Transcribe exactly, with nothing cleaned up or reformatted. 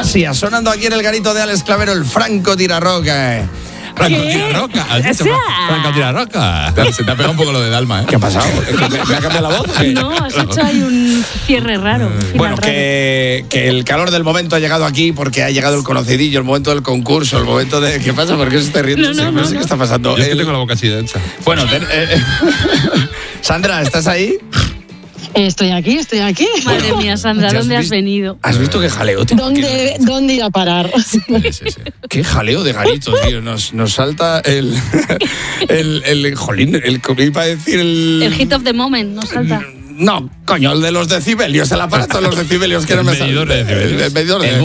Asia, sonando aquí en el garito de Alex Clavero, el Franco Tirarroca. Franco Tirarroca, ¿has dicho? O sea... Franco Tirarroca. Se te ha pegado un poco lo de Dalma, ¿eh? ¿Qué ha pasado? ¿Es que ¿Me, me ha cambiado la voz? ¿Qué? No, has hecho ahí un cierre raro. Un final Bueno, raro. que, que el calor del momento ha llegado aquí porque ha llegado el conocidillo, el momento del concurso, el momento de... ¿Qué pasa? ¿Por qué se está riendo? No, no, no, no, sé no. qué está pasando. Yo es que El- tengo la boca así de ancha. Bueno, ten- eh, Sandra, ¿estás ahí? Estoy aquí, estoy aquí. Madre mía, Sandra, ¿Ya has ¿dónde has visto? venido? ¿Has visto qué jaleo? tío? ¿Dónde, ¿Dónde ir a parar? Sí, sí, sí. Qué jaleo de garito, tío. Nos, nos salta el, el, el... Jolín, el... Iba a decir el... El hit of the moment, ¿no salta? No, coño, el de los decibelios, el aparato de los decibelios que El no me medidor de sale. decibelios. El, el medidor de El